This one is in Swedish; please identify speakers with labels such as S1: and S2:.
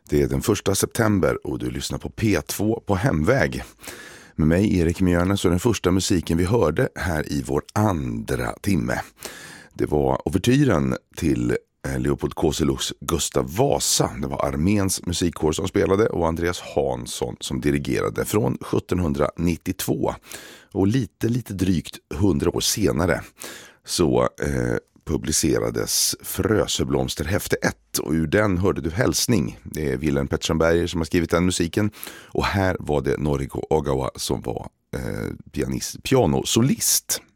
S1: Det är den 1 september och du lyssnar på P2 på hemväg. Med mig Erik Mjörnes och den första musiken vi hörde här i vår andra timme. Det var ouvertyren till Leopold Kozeluchs Gustav Vasa. Det var arméns musikkår som spelade och Andreas Hansson som dirigerade från 1792. Och lite drygt 100 år senare så publicerades Frösöblomster-häfte 1 och ur den hörde du Hälsning. Det är Wilhelm Pettersson Berger som har skrivit den musiken och här var det Noriko Ogawa som var pianosolist.